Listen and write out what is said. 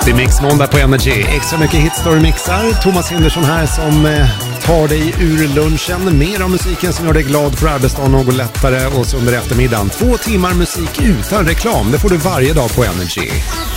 Det är Mix måndag på Energy. Extra mycket hitstory-mixar. Thomas Hindersson här som tar dig ur lunchen. Mer om musiken som gör dig glad för arbetsdagen något lättare. Och så under eftermiddagen 2 timmar musik utan reklam. Det får du varje dag på Energy.